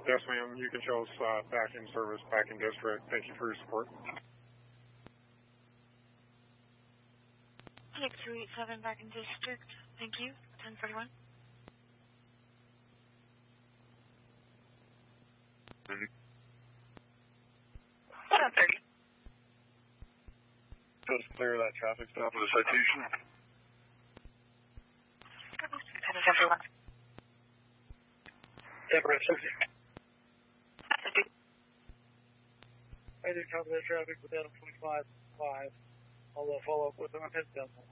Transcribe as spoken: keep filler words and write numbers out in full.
Yes, ma'am. You can show us uh, back in service, back in district. Thank you for your support. Six two eight seven back in district. Thank you. ten forty-one. Mm-hmm. ten thirty. Just clear that traffic stop with a citation. ten forty-one. Temporary sixty. fifty. I did copy that traffic with Adam twenty-five five. I'll uh, follow up with them on his demo.